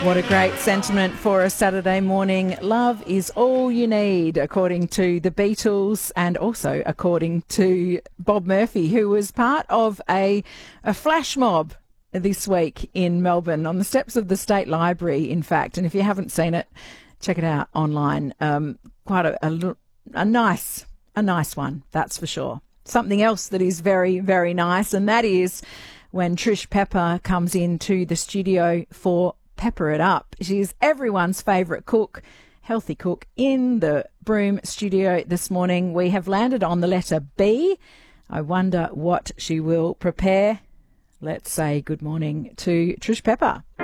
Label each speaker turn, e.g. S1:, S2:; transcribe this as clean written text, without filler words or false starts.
S1: What a great sentiment for a Saturday morning. Love is all you need, according to the Beatles and also according to Bob Murphy, who was part of a flash mob this week in Melbourne on the steps of the State Library, in fact. And if you haven't seen it, check it out online. Quite a nice one, that's for sure. Something else that is very, very nice, and that is when Trish Pepper comes into the studio for Pepper It Up. She's everyone's favourite cook, healthy cook, in the Broome studio this morning. We have landed on the letter B. I wonder what she will prepare. Let's say good morning to Trish Pepper.